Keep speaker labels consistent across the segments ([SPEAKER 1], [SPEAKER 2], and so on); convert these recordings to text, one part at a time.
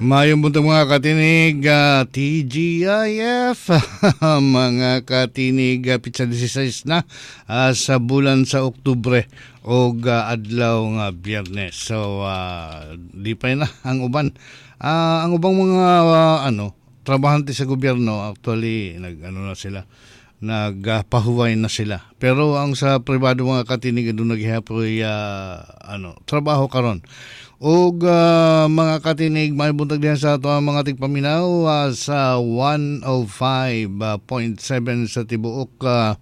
[SPEAKER 1] Mayong buntong mga katinig, TGIF, mga katinig, pizza 16 na sa bulan sa Oktubre o adlaw nga Biyernes. So, di pa na ang uban. Ang ubang mga trabahante sa gobyerno, actually, na sila, nagpahuway na sila. Pero ang sa pribado mga katinig, doon naghihapoy trabaho karon. O mga katinig, may buntag diyan sa ito ang mga tigpaminaw sa 105.7 sa Tibuok,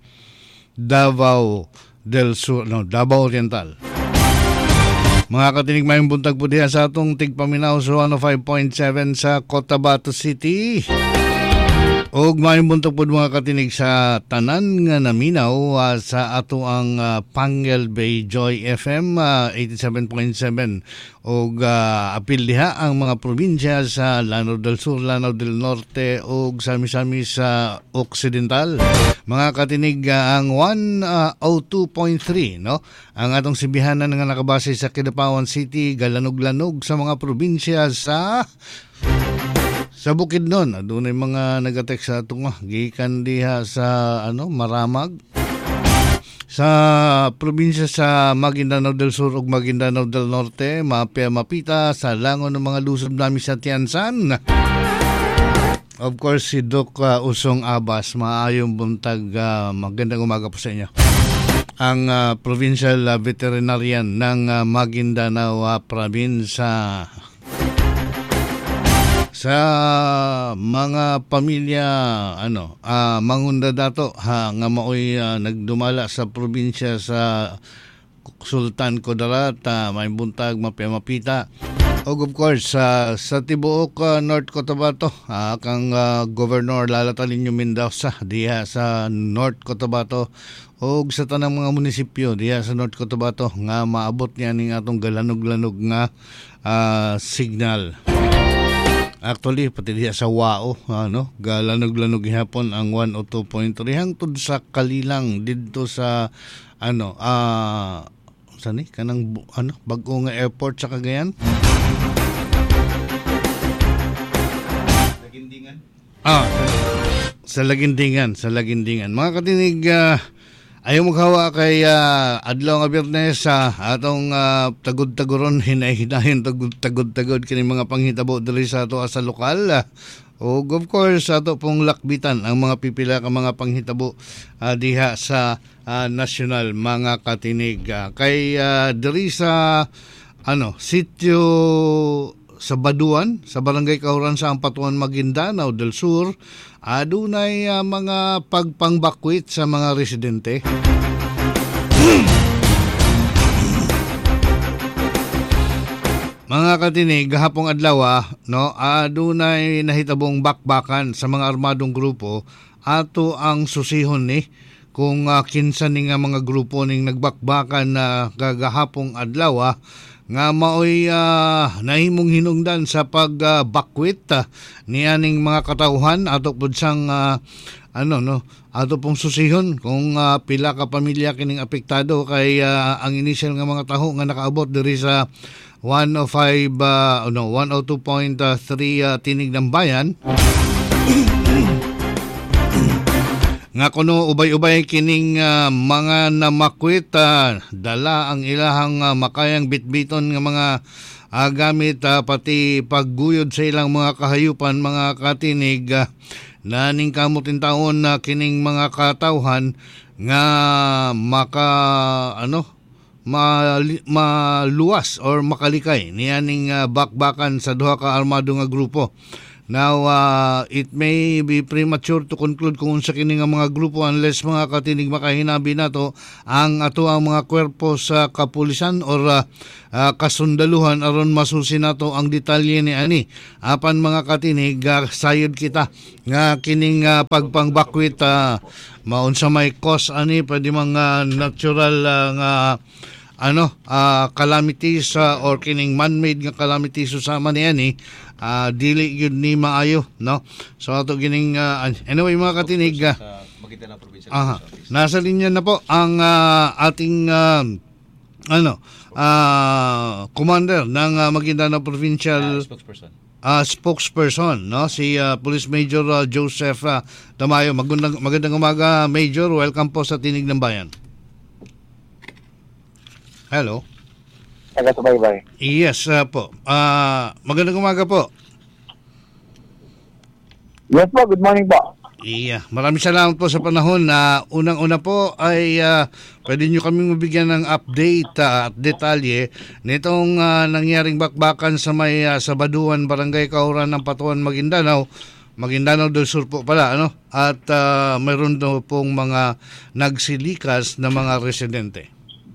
[SPEAKER 1] Davao del Sur, Davao Oriental. Mga katinig, may buntag po diyan sa itong tigpaminaw sa 105.7 sa Cotabato City. O may buntag po mga katinig sa tanan nga naminaw sa ato ang Pangel Bay Joy FM 87.7 o apil diha ang mga probinsya sa Lanao del Sur, Lanao del Norte o sami-sami sa Occidental. Mga katinig, ang 102.3 ang atong sibihanan nga nakabase sa Kidapawan City, galanog-lanog sa mga probinsya sa Bukidnon. Doon ay mga nag-text sa ito gikan diha sa Maramag. Sa probinsya sa Maguindanao del Sur ug Maguindanao del Norte, mapita sa langon ng mga lusob namin sa Tiansan. Of course, si Doc Usong Abbas, maayong buntag, magandang umaga po sa inyo. Ang Provincial Veterinarian ng Maguindanao Province, sa mga pamilya mangunda dato nga maoy nagdumala sa probinsya sa Sultan Kudarat, may buntag mapita og of course sa Tibuok, North Cotabato, kang Governor Lalatalinyo Mendoza diha sa North Cotabato og sa tanang mga munisipyo diha sa North Cotabato nga maabot niya ning atong galanog-lanog nga signal. Actually, pati diya sa WAO, galanog-lanog hapon ang 102.3 hangtod sa Kalilang dito sa bag-o nga airport sa Cagayan.
[SPEAKER 2] Lagindingan.
[SPEAKER 1] Sa Lagindingan. Mga katinig, ayaw maghawa kay adlaw nga Biyernes atong tagod-tagoron hinay-hinayon tagod-tagod kini mga panghitabo diri sa ato sa lokal. O of course ato pong lakbitan ang mga pipila ka mga panghitabo diha sa national, mga katinig. Kay diri sa sitio sa Baduan, sa Barangay Kahuran sa Ampatuan, Maguindanao del Sur, adunay mga pagpangbakwit sa mga residente. Mga katinig, gahapong adlaw adunay nahitabong bakbakan sa mga armadong grupo ato ang susihon kung kinsa ni nga mga grupo ning nagbakbakan na gagahapong adlaw nga maoy nahimong hinungdan sa pagbakwit niyaning mga katauhan ato pud sang ato pong susihon kung pila ka pamilya kining apektado kay ang initial nga mga taho nga nakaabot diri sa 102.3 tinig ng bayan nga kuno ubay-ubay kining mga namakwit, dala ang ilahang makayang bitbiton nga mga gamit, pati pagguyod sa ilang mga kahayupan, mga katinig, na ning kamutin taon na kining mga katawhan nga maluwas or makalikay niyaning bakbakan sa duha ka armado nga grupo. Now, it may be premature to conclude kung unsa kini nga mga grupo unless mga katinig makahinabi nato ang mga kwerpo sa kapulisan or kasundaluhan aron masusi nato ang detalye ni ani. Apan mga katinig, sayod kita nga kining pagpangbakwit maunsa may cause ani pwede mga natural nga calamities or kining man-made nga calamities usama niyan dili yun ni maayo, so ato gining anyway mga katinig,
[SPEAKER 2] Maguindanao Provincial
[SPEAKER 1] nasa linya na po ang ating commander ng Maguindanao Provincial
[SPEAKER 2] spokesperson
[SPEAKER 1] spokesperson, no? Si Police Major Joseph Tamayo. Magandang umaga, Major. Welcome po sa Tinig ng Bayan. Hello.
[SPEAKER 2] Taga-subaybay.
[SPEAKER 1] Yes po. Magandang umaga po.
[SPEAKER 2] Yes po, good morning po.
[SPEAKER 1] Iya, maraming salamat po sa panahon. Unang-una po ay pwede nyo kaming mabigyan ng update at detalye nitong nangyaring bakbakan sa may Sabaduan, Barangay Kauran ng Patuan, Maguindanao del Sur po pala, ano? At mayroon daw pong mga nagsilikas na mga residente.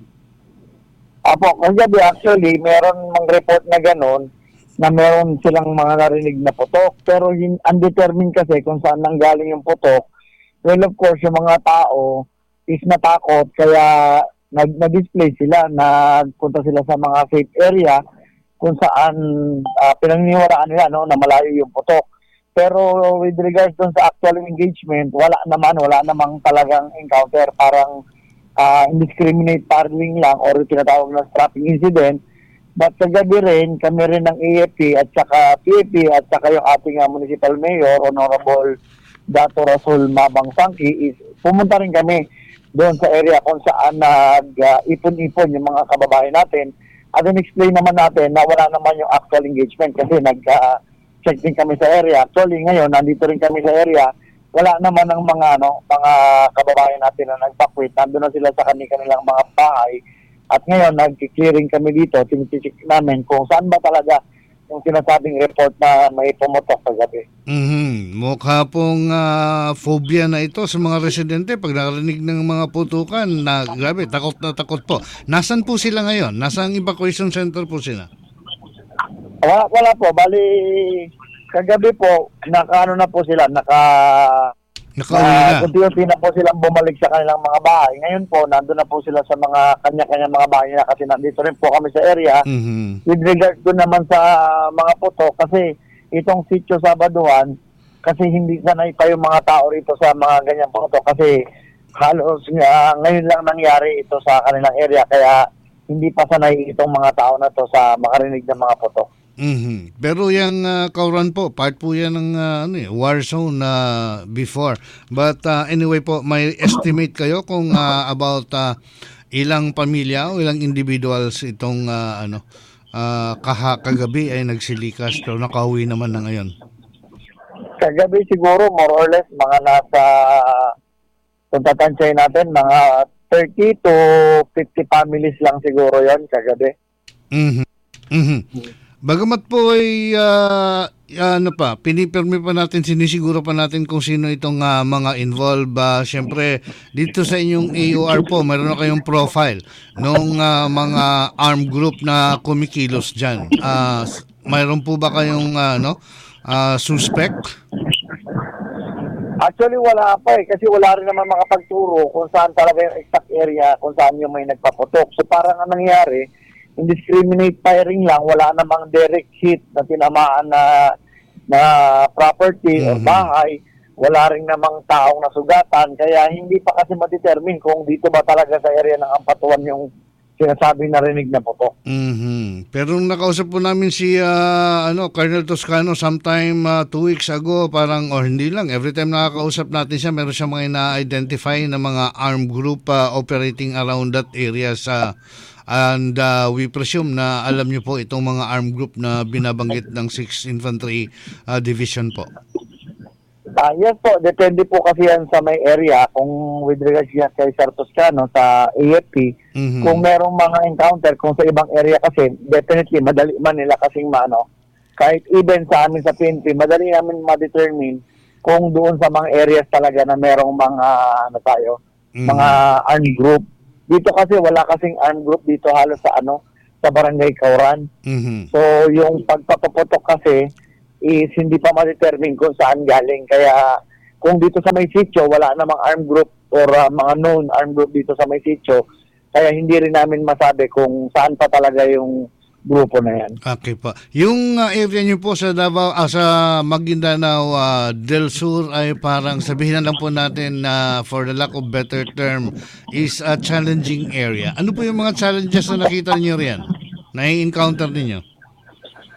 [SPEAKER 2] Apo, kagabi actually, meron mang report na ganun na meron silang mga narinig na putok. Pero undetermined kasi kung saan nanggaling yung putok. Well, of course, yung mga tao is natakot kaya nag-display sila, nagpunta sila sa mga safe area kung saan pinaniniwalaan nila na malayo yung putok. Pero with regards dun sa actual engagement, wala namang talagang encounter. Parang indiscriminate parling lang or tinatawag na strapping incident. But kagabi rin, kami rin ng AFP at saka PAP at saka yung ating Municipal Mayor, Honorable Dato Rasul Mabang Sangki, is pumunta rin kami doon sa area kung saan nag-ipon-ipon yung mga kababayan natin. At in-explain naman natin na wala naman yung actual engagement kasi nag-check din kami sa area. Actually ngayon, nandito rin kami sa area, wala naman ng mga kababayan natin na nagpakwit. Nandun na sila sa kanilang mga bahay. At ngayon, nag-clearing kami dito, tinitisik namin kung saan ba talaga yung sinasabing report na may pumutok kagabi.
[SPEAKER 1] Mukha pong phobia na ito sa mga residente pag nakarinig ng mga putukan na grabe, takot na takot po. Nasaan po sila ngayon? Nasaan evacuation center po sila?
[SPEAKER 2] Wala po. Bali, kagabi po, naka
[SPEAKER 1] Nakauwi na.
[SPEAKER 2] Unti-unti na po silang bumalik sa kanilang mga bahay. Ngayon po, nandun na po sila sa mga kanya-kanya mga bahay na kasi nandito rin po kami sa area. With regards doon naman sa mga putok, kasi itong sitio Sabaduan, kasi hindi sanay pa yung mga tao rito sa mga ganyang putok kasi halos ngayon lang nangyari ito sa kanilang area kaya hindi pa sanay itong mga tao na to sa makarinig ng mga putok.
[SPEAKER 1] Pero yung Kauran po, part po yan ng war zone before. But anyway po, may estimate kayo kung about ilang pamilya o ilang individuals itong kagabi ay nagsilikas pero nakauwi naman na ngayon?
[SPEAKER 2] Kagabi siguro more or less mga nasa, kung tatansyahin natin, mga 30 to 50 families lang siguro yon kagabi.
[SPEAKER 1] Bagamat po ay pinipirmi pa natin, sinisiguro pa natin kung sino itong mga involved. Siyempre, dito sa inyong AOR po, mayroon na kayong profile ng mga armed group na kumikilos dyan. Mayroon po ba kayong suspect?
[SPEAKER 2] Actually, wala pa kasi wala rin naman makapagturo kung saan talaga yung exact area, kung saan yung may nagpaputok. So parang ang nangyari, indiscriminate firing lang, wala namang direct hit na tinamaan na property o bahay, wala rin namang taong nasugatan, kaya hindi pa kasi ma-determine kung dito ba talaga sa area ng Ampatuan yung sinasabi narinig na putok.
[SPEAKER 1] Pero nung nakausap po namin si Colonel Toscano sometime 2 weeks ago, parang, or hindi lang, every time nakakausap natin siya, meron siya mga na-identify na mga armed group operating around that area and we presume na alam niyo po itong mga armed group na binabanggit ng 6th Infantry Division po.
[SPEAKER 2] Yes po, depende po kasi yan sa may area kung with regards yan kay Sir Toscano sa AFP, kung merong mga encounter kung sa ibang area kasi definitely madali man nila kasing kahit even sa amin sa PNP, madali namin ma-determine kung doon sa mga areas talaga na merong mga mga armed group. Dito kasi wala kasing armed group dito halos sa sa Barangay Kauran. So yung pagpapaputok kasi is hindi pa ma-determine kung saan galing. Kaya kung dito sa may sitio wala namang armed group or mga known armed group dito sa may sitio, kaya hindi rin namin masabi kung saan pa talaga yung grupo na yan.
[SPEAKER 1] Okay po. Yung area nyo po sa Davao, sa Maguindanao del Sur ay parang sabihin na lang po natin na for the lack of better term is a challenging area. Ano po yung mga challenges na nakita niyo riyan? Na-encounter niyo?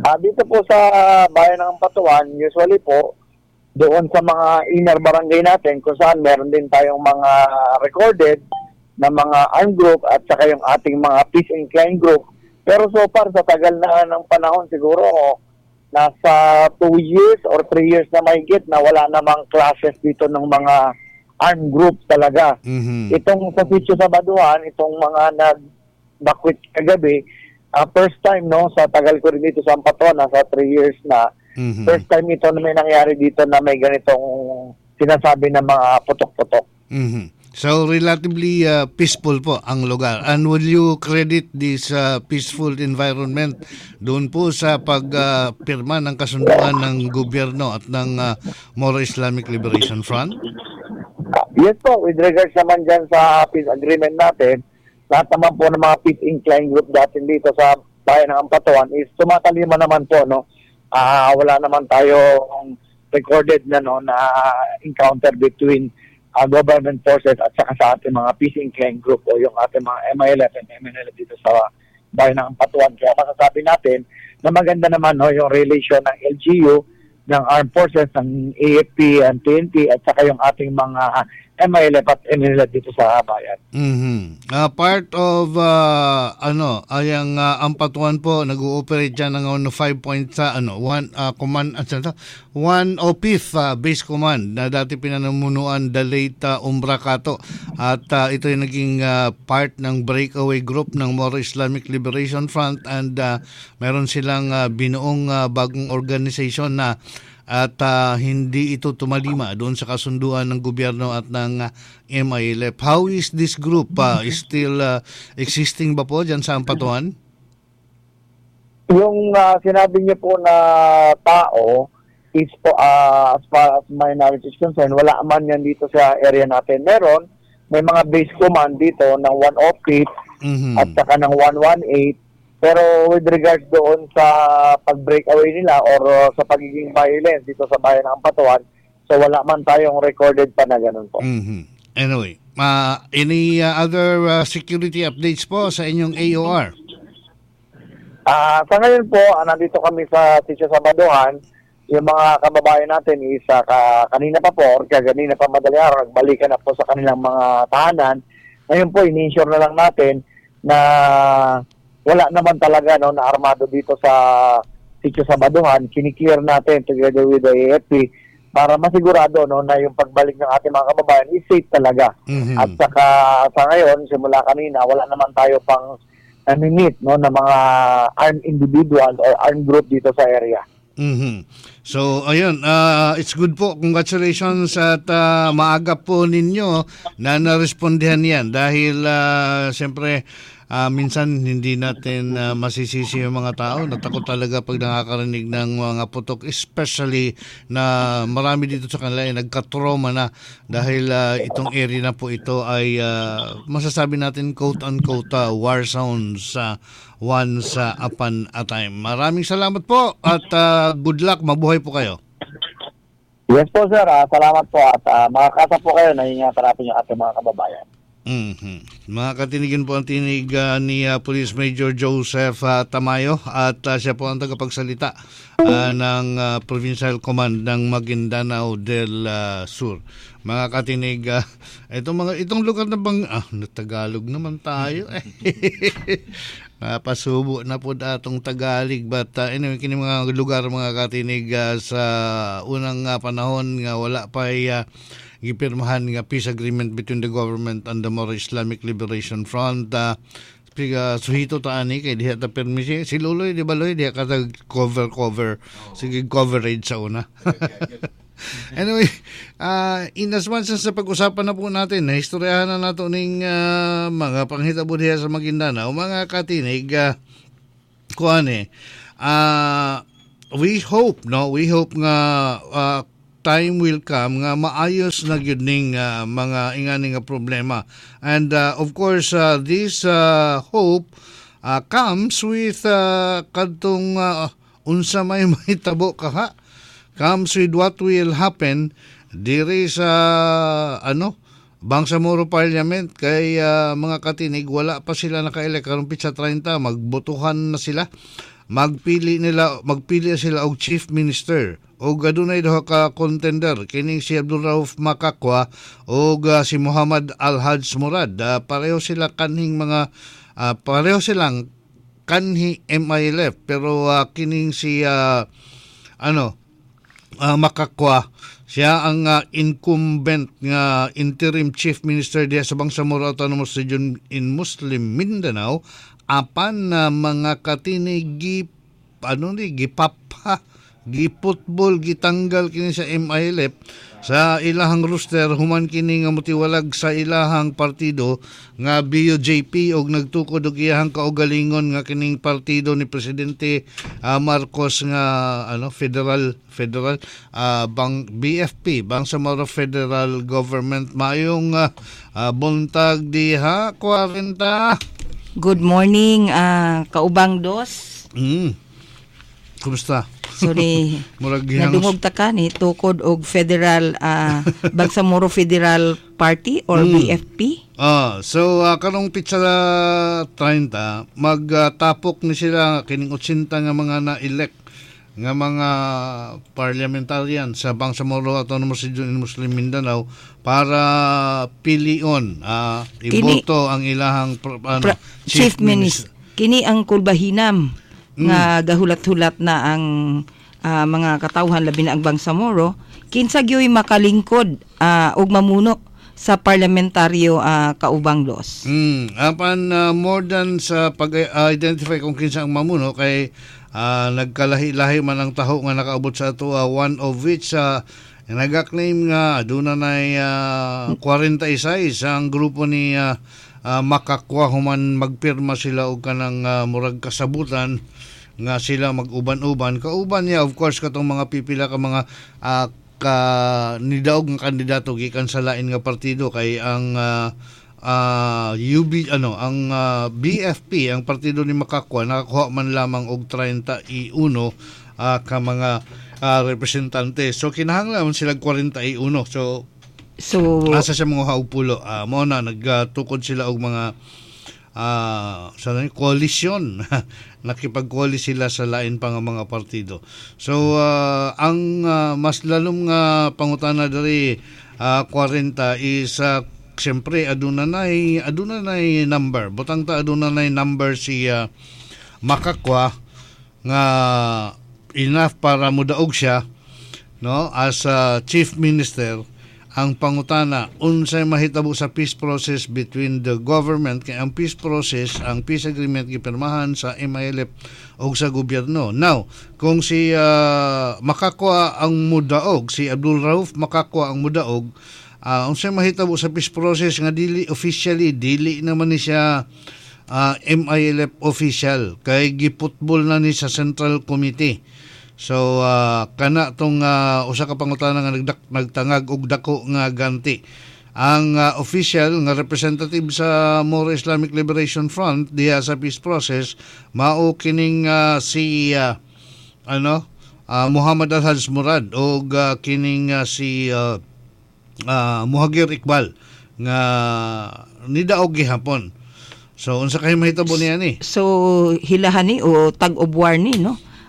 [SPEAKER 2] Dito po sa bayan ng Patuan, usually po, doon sa mga inner barangay natin, kung saan meron din tayong mga recorded na mga armed group at saka yung ating mga peace inclined group. Pero so far, sa tagal na ng panahon, siguro nasa 2 years or 3 years na mahigit na wala namang clashes dito ng mga armed groups talaga. Itong sa Sitio Sabaduhan, itong mga nag-bakwit kagabi, first time sa tagal ko rin dito sa Ampatuan, nasa 3 years na, first time ito na may nangyari dito na may ganitong sinasabi na mga putok-putok.
[SPEAKER 1] So relatively peaceful po ang lugar. And will you credit this peaceful environment doon po sa pagpirma ng kasunduan ng gobyerno at ng Moro Islamic Liberation Front?
[SPEAKER 2] Yes po, with regards naman dyan sa peace agreement natin, lahat naman po ng mga peace inclined group natin dito sa bayan ng Ampatuan is tumatalima naman po, wala naman tayong recorded na encounter between government forces at saka sa ating mga peace inclined group o yung ating mga MILF and MNLF dito sa bayan ng Ampatuan. Kaya masasabi natin na maganda naman yung relation ng LGU, ng armed forces, ng AFP and TNT at saka yung ating mga MILF at MNLF dito sa bayan.
[SPEAKER 1] Part of ayang Ampatuan po nag-ooperate diyan ng 5 point command one OPIF base command na dati pinanamunuan the late Umbra Cato at ito yung naging part ng breakaway group ng Moro Islamic Liberation Front and meron silang binuong bagong organization na at hindi ito tumalima doon sa kasunduan ng gobyerno at ng MILF. How is this group? Is still existing ba po dyan sa Ampatuan?
[SPEAKER 2] Yung sinabi niyo po na tao is po, as far as my knowledge is concerned, wala man yan dito sa area natin. May mga base command dito ng 1 OPIP at saka ng 118. Pero with regards doon sa pag-breakaway nila or sa pagiging violence dito sa bayan ng Ampatuan, so wala man tayong recorded pa na ganun po.
[SPEAKER 1] Anyway, any other security updates po sa inyong AOR?
[SPEAKER 2] Sa ngayon po, nandito kami sa Sitio Sabaduhan. Yung mga kababayan natin is kanina pa po or kaganina pa madaling araw, nagbalikan na po sa kanilang mga tahanan. Ngayon po, in-ensure na lang natin na wala naman talaga na armado dito sa Sitio Sabaduhan. Kiniklear natin together with the AFP para masigurado na yung pagbalik ng ating mga kababayan is safe talaga. At saka sa ngayon, simula kanina, wala naman tayo pang namimit na mga armed individual or armed group dito sa area.
[SPEAKER 1] So, ayun, it's good po. Congratulations at maaga po ninyo na narespondihan yan dahil siyempre minsan hindi natin masisisi yung mga tao. Natakot talaga pag nakakarinig ng mga putok, especially na marami dito sa kanila ay nagka-trauma na dahil itong area na po ito ay masasabi natin quote-unquote war zones once upon a time. Maraming salamat po at good luck. Mabuhay po kayo.
[SPEAKER 2] Yes po sir, salamat po at makakasa po kayo na ingatan natin yung ating mga kababayan.
[SPEAKER 1] Mga katinigin po ang tinig ni Police Major Joseph Tamayo at siya po ang tagapagsalita ng Provincial Command ng Maguindanao del Sur. Mga katinig, itong lugar na bang Tagalog naman tayo. Napasubo na po datong Tagalog but anyway, kini mga lugar mga katinig sa unang panahon nga wala pa gipirmahan nga peace agreement between the government and the Moro Islamic Liberation Front. Suhito ta ani kay diha ta permisi si Luloy di ba Loy diha ka cover sige coverage sa una. Anyway, in as much as sa pag-usapan na po natin na istoryahan na nato ning mga panghitabo diha sa Maguindanao mga katinig we hope nga time will come nga maayos na gyud ning mga ingani nga problema. And of course this hope comes with kadtong unsa may mahitabo kaha, comes with what will happen diri sa Bangsamoro Parliament kay mga katinig wala pa sila naka-elect karon pitsa 30 magbotohan na sila. magpili sila og chief minister o adunay duha ka contender kining si Abdul Rauf Makakwa o si Muhammad Al-Haj Murad. Pareho sila kanhing mga pareho silang kanhi MILF pero kining si Makakwa siya ang incumbent nga interim chief minister diha sa Bangsamoro Autonomous Region in Muslim Mindanao apan mga katinig gipapa giputbol gitanggal kini sa MILF sa ilahang roster human kini nga motiwalag sa ilahang partido nga BUJP og nagtukod og iyahang kaugalingon nga kining partido ni presidente Marcos nga federal BFP Bangsamoro Federal Government. Mayong buntag diha 40.
[SPEAKER 3] Good morning, kaubang dos.
[SPEAKER 1] Kumusta?
[SPEAKER 3] Sorry, nadungog ta ka ni tukod og federal Bangsamoro Federal Party or BFP.
[SPEAKER 1] So karong pitsa 30 magtapok ni sila kining 80 nga mga na-elect nga mga parliamentarian sa Bangsamoro Autonomous Region in Muslim Mindanao para pilion iboto ang ilahang
[SPEAKER 3] chief minister. Kini ang kulbahinam nga gahulat-hulat na ang mga katawhan labi na ang Bangsamoro kinsa gyoy makalingkod og mamuno sa parlamentaryo kaubang los.
[SPEAKER 1] Apan more than sa pag-identify kung kinsa ang mamuno kay nagkalahi-lahi man ang taho nga nakaabot sa ato, one of which nagak-claim nga aduna nay 46 ang grupo ni Makakwa human magpirma sila og kanang murag kasabutan nga sila mag-uban-uban. Kauban niya of course katong mga pipila ka mga nidaog nga kandidato gikan sa lain nga partido kay ang BFP ang partido ni Makakwa nakakuha man lamang og 31 ka mga representante. So kinahanglan sila 41. So asa sa mga haupulo mo na nagtukod sila og mga koalisyon nakipag-coalesce sila sa lain pa nga mga partido. So ang mas lalom nga pangutana diri 40 is siyempre aduna nay number butang ta aduna nay number si Makakwa nga enough para mudaog siya as chief minister. Ang pangutana unsay mahitabo sa peace process between the government kay ang peace process ang peace agreement gipirmahan sa MILF og sa gobyerno. Now kung si Makakwa ang mudaog, si Abdul Rauf Makakwa ang mudaog, unsay mahitabo sa peace process nga dili naman ni siya MILF official kay giputbol na ni sa Central Committee. So kana tong usa ka pangutana nga nagtangag og dako nga ganti. Ang official nga representative sa Moro Islamic Liberation Front diha sa peace process mao kining si Muhammad Al-Haj Murad o kining si Muhagir Iqbal nga nidaog gihapon. So unsa kay mahitabo niya ni?
[SPEAKER 3] So hilahan ni o tag-obwar ni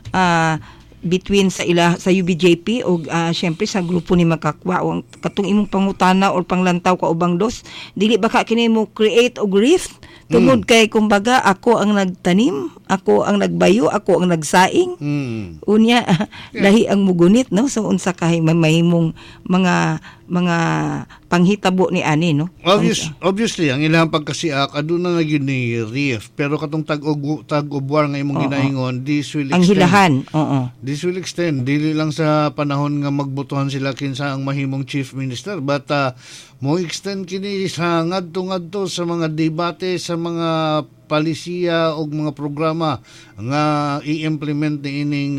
[SPEAKER 3] between sa UBJP o syempre sa grupo ni Makakwa o katong imong pangutana or panglantaw ka ubang dos dili baka kini mo create og rift tungod kay kumbaga ako ang nagtanim, ako ang nagbayo, ako ang nagsaing. Unya lahi ang mugunit so unsa kay mahimong mga panghitabo ni ani
[SPEAKER 1] obviously ang ilang pagkasiak aduna na gyud ni rift pero katong tag-ubwar nga imong ginaingon this will extend.
[SPEAKER 3] Ang hilahan,
[SPEAKER 1] This will extend dili lang sa panahon nga magbotohan sila kinsa ang mahimong chief minister but mo extend kini sa ngadto sa mga debate sa mga palisiya og mga programa nga i-implement ni ining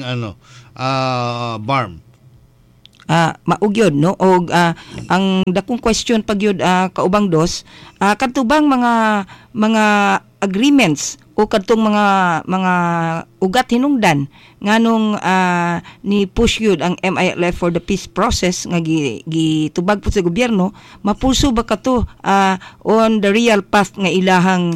[SPEAKER 1] BARM.
[SPEAKER 3] Maugyod og ang dakong question pagyud kaubang dos katubang mga agreements o kadtong mga ugat hinungdan nganong ni push yun ang MILF for the peace process nga gitubag po sa gobyerno, mapulso ba kato on the real path nga ilahang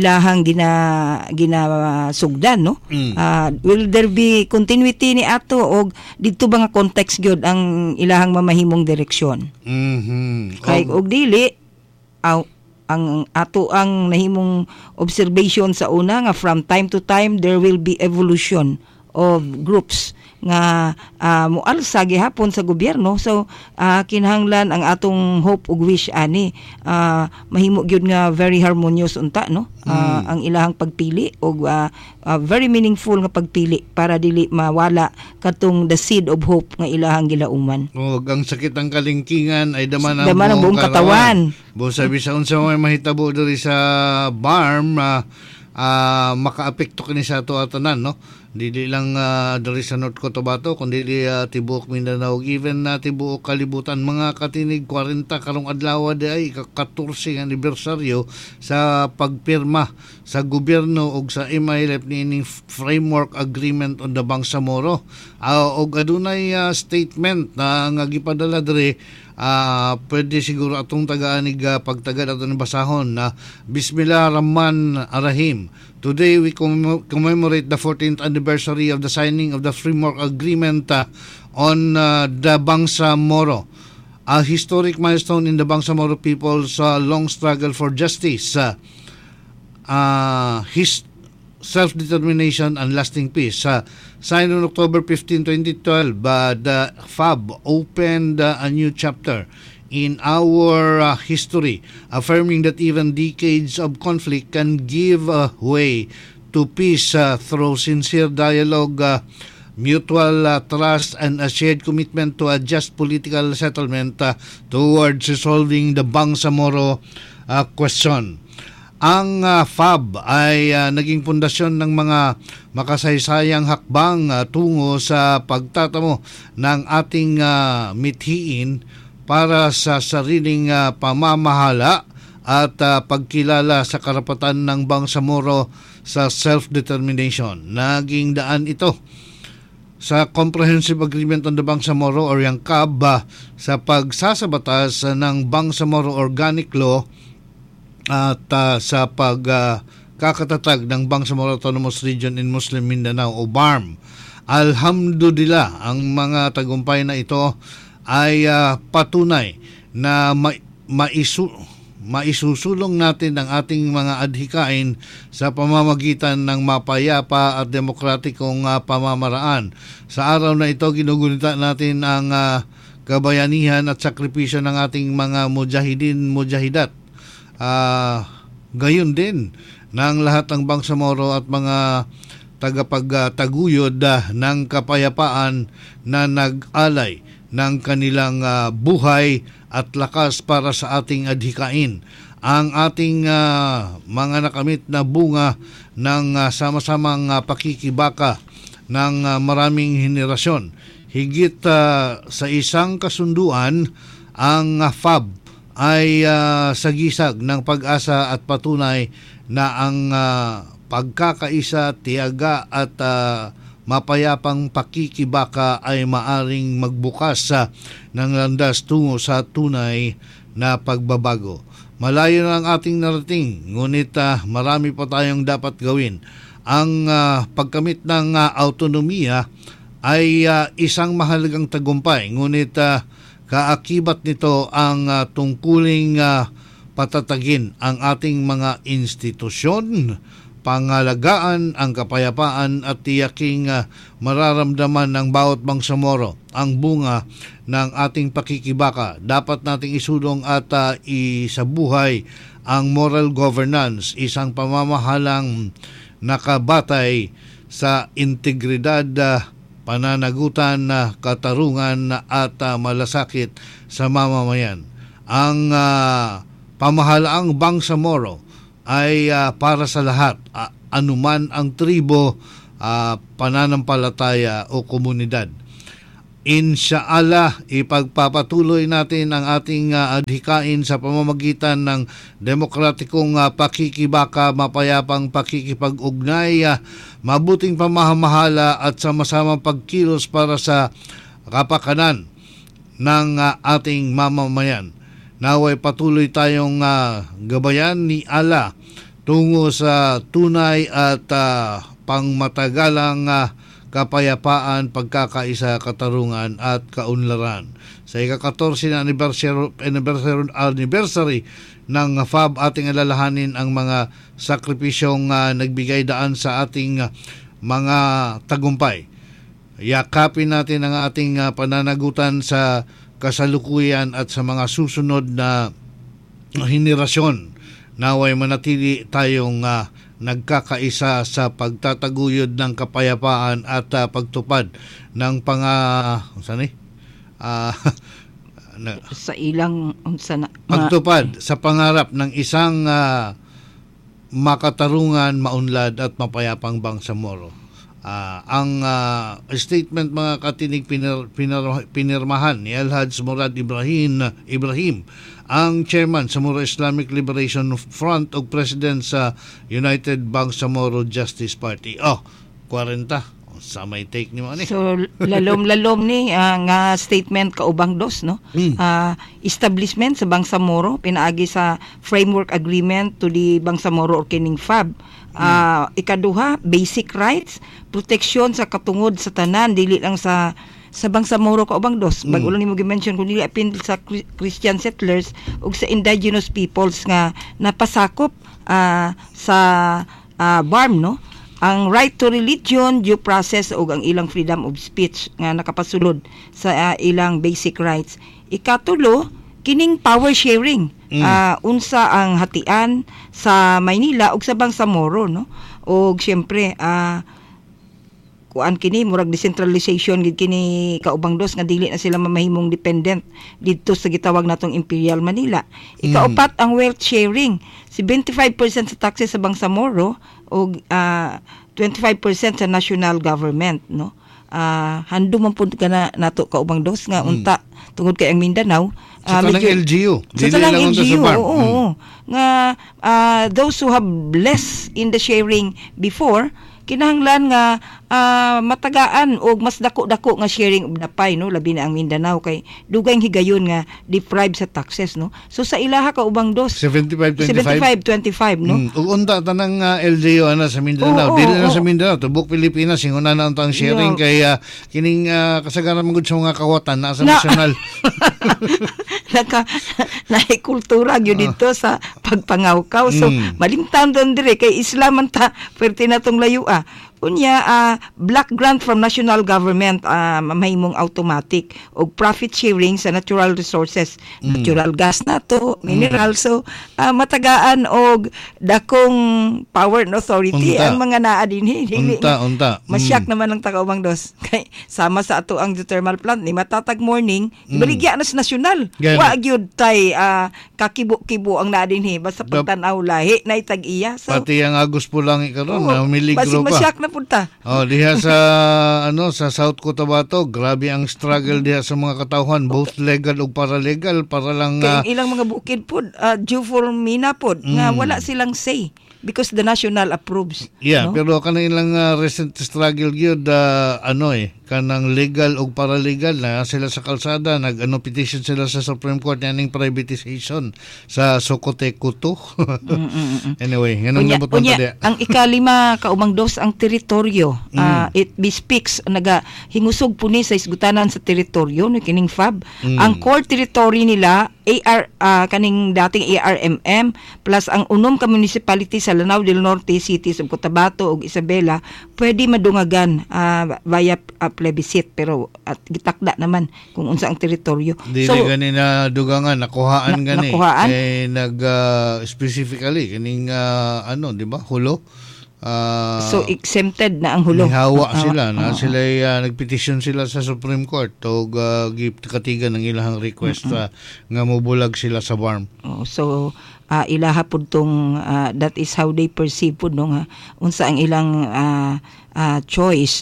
[SPEAKER 3] ginasugdan, no? Will there be continuity ni ato o dito ba nga context gyud ang ilahang mamahimong direksyon? Kay og dili ang ato ang nahimong observation sa una nga from time to time there will be evolution of groups nga mualsa gihapon sa gobyerno. So kinahanglan ang atong hope ug wish ani mahimo gyud nga very harmonious unta, no? Ang ilahang pagpili og very meaningful nga pagpili para dili mawala katong the seed of hope nga ilahang gilauman.
[SPEAKER 1] Og ang sakit ng kalingkingan ay daman
[SPEAKER 3] ang buong katawan.
[SPEAKER 1] Sabi sa unsa may mahitabo diri sa BARM, makaapekto kini sa ato atanan, no? Dili lang diri sa North Cotabato kundi tibuok Mindanao, even tibuok kalibutan. Mga katinig 40 karong adlaw ay ika-14 anibersaryo sa pagpirma sa gobyerno og sa MILF niining framework agreement on the Bangsamoro, og adunay statement na nga gipadala diri. Pwede siguro atong tagaanig pagtagad ato ni basahon na Bismillahirrahmanirrahim. Today we commemorate the 14th anniversary of the signing of the framework agreement on the Bangsamoro, a historic milestone in the Bangsamoro people's long struggle for justice, self-determination and lasting peace. Signed on October 15, 2012, the FAB opened a new chapter in our history, affirming that even decades of conflict can give way to peace through sincere dialogue, mutual trust, and a shared commitment to a just political settlement towards resolving the Bangsamoro question. Ang FAB ay naging pundasyon ng mga makasaysayang hakbang tungo sa pagtatamo ng ating mithiin para sa sariling pamamahala at pagkilala sa karapatan ng Bangsamoro sa self-determination. Naging daan ito sa Comprehensive Agreement on the Bangsamoro or yung CAB sa pagsasabatas ng Bangsamoro Organic Law at sa pagkakatatag ng Bangsamoro Autonomous Region in Muslim Mindanao o BARM. Alhamdulillah, ang mga tagumpay na ito ay patunay na maisusulong natin ang ating mga adhikain sa pamamagitan ng mapayapa at demokratikong pamamaraan. Sa araw na ito, ginugunita natin ang kabayanihan at sakripisyo ng ating mga mujahidat. Gayon din ng lahat ng Bangsamoro at mga tagapagtaguyod ng kapayapaan na nag-alay ng kanilang buhay at lakas para sa ating adhikain. Ang ating mga nakamit na bunga ng sama-samang pakikibaka ng maraming henerasyon. Higit sa isang kasunduan, ang FAB ay sagisag ng pag-asa at patunay na ang pagkakaisa, tiyaga at mapayapang pakikibaka ay maaring magbukas ng landas tungo sa tunay na pagbabago. Malayo na ang ating narating, ngunit marami pa tayong dapat gawin. Ang pagkamit ng autonomiya ay isang mahalagang tagumpay, ngunit kaakibat nito ang tungkuling patatagin ang ating mga institusyon, pangalagaan ang kapayapaan at tiyaking mararamdaman ng bawat Bangsamoro ang bunga ng ating pakikibaka. Dapat nating isulong at isabuhay ang moral governance, isang pamamahalang nakabatay sa integridad, pananagutan, katarungan at malasakit sa mamamayan. Ang pamahalaang Bangsamoro ay para sa lahat, anuman ang tribo, pananampalataya o komunidad. Insyaallah, ipagpapatuloy natin ang ating adhikain sa pamamagitan ng demokratikong pakikibaka, mapayapang pakikipag-ugnay, mabuting pamamahala at sama-samang pagkilos para sa kapakanan ng ating mamamayan. Naway patuloy tayong gabayan ni Allah tungo sa tunay at pangmatagalang kapayapaan, pagkakaisa, katarungan at kaunlaran. Sa ika-14 na anniversary ng FAB, ating alalahanin ang mga sakripisyong nagbigay daan sa ating mga tagumpay. Yakapin natin ang ating pananagutan sa kasalukuyan at sa mga susunod na henerasyon. Naway manatili tayong nagkakaisa sa pagtataguyod ng kapayapaan at pagtupad ng
[SPEAKER 3] sa ilang
[SPEAKER 1] pagtupad sa pangarap ng isang makatarungan, maunlad at mapayapang Bangsamoro. Ang statement, mga katinig, pinirmahan ni Alhaj Murad Ibrahim, ang chairman sa Moro Islamic Liberation Front o president sa United Bangsamoro Justice Party. 40 sa may take ni mo ani.
[SPEAKER 3] So lalom ni nga statement kaubang dos, no? Establishment sa Bangsamoro pinaagi sa framework agreement to the Bangsamoro or kining FAB. Ikaduha, basic rights, proteksyon sa katungod sa tanan, dili lang sa Bangsamoro kaubang dos. Bago lang nimo gi-mention kung dili apil sa Christian settlers ug sa indigenous peoples nga napasakop sa BARM, no? Ang right to religion, due process ug ang ilang freedom of speech nga nakapasulod sa ilang basic rights. Ikatulo, kining power sharing. Unsa ang hatian sa Maynila ug sa Bangsamoro, no? Ug syempre kuan kini murag decentralization gid kini kaubang dos nga dili na sila mamahimong dependent didto sa gitawag natong Imperial Manila. Ikaupat, ang wealth sharing. 75% sa taxes sa Bangsamoro ug 25% sa national government, no? Hando man pud kana nato kaubang dos nga unta tungod kay ang Mindanao
[SPEAKER 1] sa talang LGU.
[SPEAKER 3] Sa talang LGU, oo. Nga those who have less in the sharing before, kinahanglan nga matagaan o mas dako-dako nga sharing of napay, no? Labi na ang Mindanao kay dugay higayon nga deprived sa taxes, no? So sa ilaha ka ubang dos 75-25, no?
[SPEAKER 1] Ug unta tanang LGU ana sa Mindanao, dili na sa Mindanao, tubok Pilipinas inguna na ang sharing kay kining kasagaran magud sa mga kawatan na sa national. Kultura gyud
[SPEAKER 3] dito sa pagpangawkaw. So malimtan don dire kay Islam man ta perti natong layua. Unya black grant from national government mahimong automatic og profit sharing sa natural resources, natural gas nato, mineral. So matagaan og dakong power and authority ang mga naa dinhi.
[SPEAKER 1] Unta.
[SPEAKER 3] Masyak naman ang tagaubang dos kay sama sa ato ang geothermal plant ni matatag morning ibaligya na sa nasyonal. Wa gyud tay kakibo-kibo ang naa dinhi basta pagtan-aw lahi na itag-iya. So
[SPEAKER 1] pati ang Agos Pulangi karon na miligro pa.
[SPEAKER 3] Masyak na punta.
[SPEAKER 1] Diha sa sa South Cotabato, grabe ang struggle diha sa mga katawhan, both legal ug paralegal para lang
[SPEAKER 3] kay ilang mga bukid pod due for mina pod nga wala silang say because the national approves.
[SPEAKER 1] Yeah,
[SPEAKER 3] no?
[SPEAKER 1] Pero kanang ilang recent struggle gyud kanang legal ug paralegal na sila sa kalsada petition sila sa Supreme Court ning privatization sa Sokote Kuto. Anyway, ganun na butang tadi.
[SPEAKER 3] Ang ikalima kaumang dos ang teritoryo. It bespeaks hingusog puni sa isgutanan sa teritoryo no kining FAB. Ang core territory nila kaning dating ARMM plus ang unom ka municipality sa Lanao del Norte, cities of Cotabato ug Isabela pwede madungagan via plebiscite pero at gitakda naman kung unsa ang teritoryo.
[SPEAKER 1] Dili gani na dugangan nakuhaan gani kay specifically kining di ba hulo.
[SPEAKER 3] So exempted na ang hulo.
[SPEAKER 1] Hawa sila na sila nagpetition sila sa Supreme Court og katigan ng ilang request nga mobulag sila sa BARM.
[SPEAKER 3] So ilaha pud tong that is how they perceive pud no nga unsa ang ilang choice, no?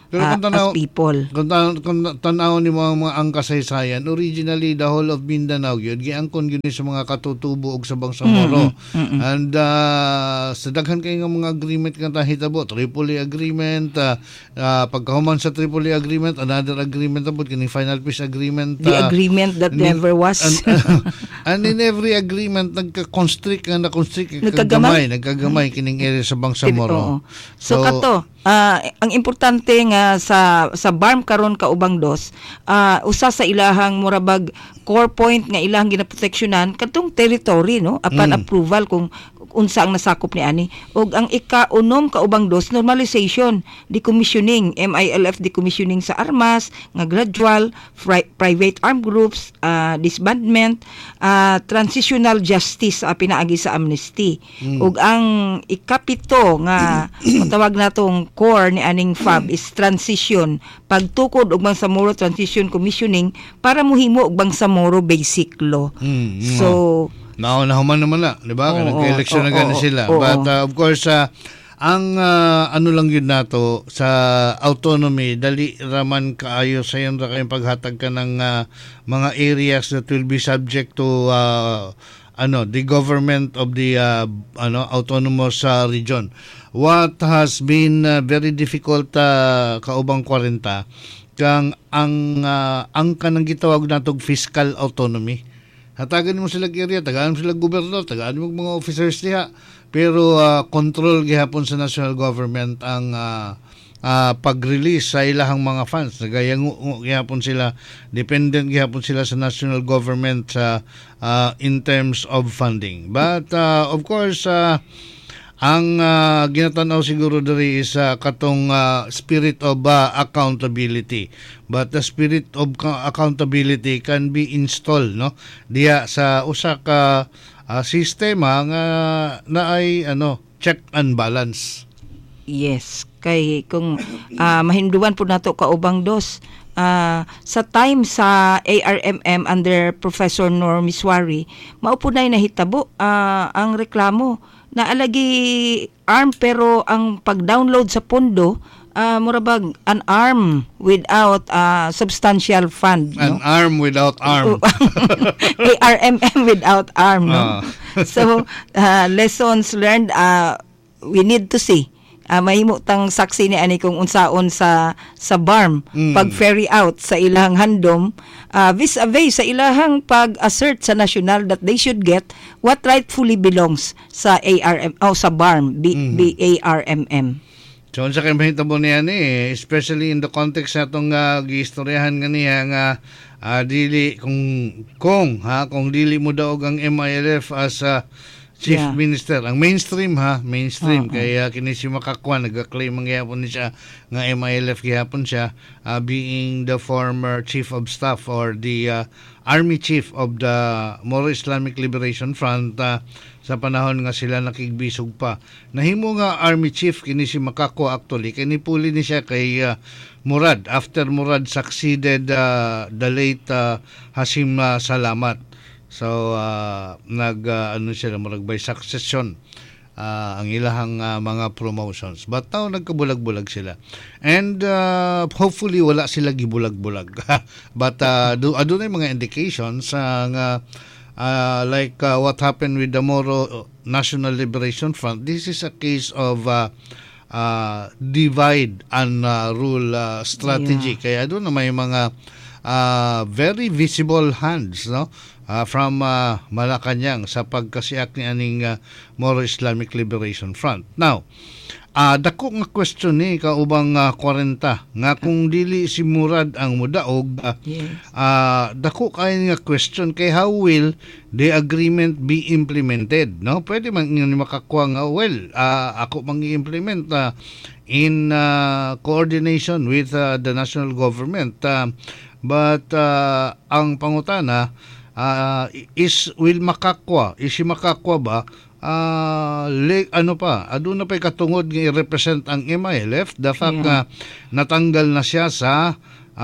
[SPEAKER 1] Pero kung
[SPEAKER 3] as people.
[SPEAKER 1] Kung tanaw ni mga ang kasaysayan, originally the whole of Mindanao yun giangkon gyud sa mga katutubo og sa Bangsamoro. And sa daghan kay nga mga agreement nga hitabo, Tripoli Agreement, pagkahuman sa Tripoli Agreement, another agreement abot kini Final Peace Agreement.
[SPEAKER 3] The agreement that never was.
[SPEAKER 1] And in every agreement nagka-constrict nagkagamay kining area sa Bangsamoro.
[SPEAKER 3] So kato, ang importante nga sa BARM karon kaubang dos, usa sa ilahang murabag core point nga ilahang ginaproteksyonan katong territory, no, upon approval kung unsa ang nasakop ni ani. Og ang ika-unom kaubang dos, normalization, decommissioning, MILF decommissioning sa armas nga gradual, private armed groups, disbandment, transitional justice pinaagi sa amnesty. Og ang ikapito nga matawag natong core ni aning FAB is transition, pagtukod og Bangsamoro Transition Commissioning para mohimo og Bangsamoro Basic Law. So
[SPEAKER 1] nahuman naman na, di ba? Nagka-eleksyon na gani sila. But of course, ang ano lang yun nato sa autonomy, dali raman kaayo sa yun ra kayong paghatag ka ng mga areas that will be subject to the government of the autonomous region. What has been very difficult kaubang 40 kang ang kanang gitawag natog fiscal autonomy. Hatagan mo sila area, tagaan mo sila gobernador, tagaan mo mga officers diha. Pero control gihapon sa national government ang pag-release sa ilahang mga funds. Nagayang gihapon sila, dependent gihapon sila sa national government in terms of funding. But of course, ang ginatanaw siguro diri is katong spirit of accountability. But the spirit of accountability can be installed, no, diya sa usa ka sistema nga naay check and balance.
[SPEAKER 3] Yes, kay kung mahinduan po nato kaubang dos, sa time sa ARMM under Professor Nor Miswari, mao po nay nahitabo ang reklamo na alagi arm pero ang pag-download sa pondo murabag an arm without substantial fund, no?
[SPEAKER 1] An arm without arm.
[SPEAKER 3] ARMM without arm, no? So lessons learned, we need to see mahimo tang saksi ni ani kung unsaon sa BARM pag ferry out sa ilahang handom vis-a-vis sa ilahang pag-assert sa national that they should get what rightfully belongs sa sa BARM, BARMM.
[SPEAKER 1] So unsa kay mahitabo niya ni, especially in the context natong giistoryahan nga niya nga dili kung dili mo daog ang MILF as Chief Minister, ang mainstream kaya kini si Makakwan nagka-claim ang gihapon niya nga MILF gihapon siya, being the former Chief of Staff or the Army Chief of the Moro Islamic Liberation Front sa panahon nga sila nakigbisog pa. Nahimo nga Army Chief kini si Makakwa actually, kini puli ni siya kay Murad after Murad succeeded the late Hasim Salamat. So sila by succession ang ilahang mga promotions, but now nagkabulag-bulag sila, and hopefully wala sila gibulag-bulag. But adunay mga indications like what happened with the Moro National Liberation Front. This is a case of divide and rule strategy. Kaya doon na may mga very visible hands, no, from Malacanang sa pagkasiak ni aning Moro Islamic Liberation Front. Now, dako nga question ni kaubang 40 nga kung dili si Murad ang mudaog, dako kay nga question kay how will the agreement be implemented, no? Pwede man ni makakuha nga ako mangi-implement in coordination with the national government, but ang pangutana will makakwa, si makakwa ba aduna pa'y katungod nga i-represent ang MILF, the fact nga natanggal na siya sa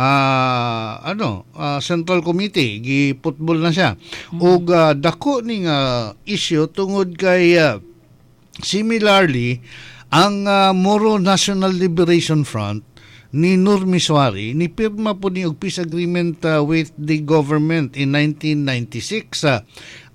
[SPEAKER 1] Central Committee, gi-football na siya. Ug dako ning issue tungod kay similarly ang Moro National Liberation Front ni Nur Miswari ni pirma po ni og peace agreement with the government in 1996.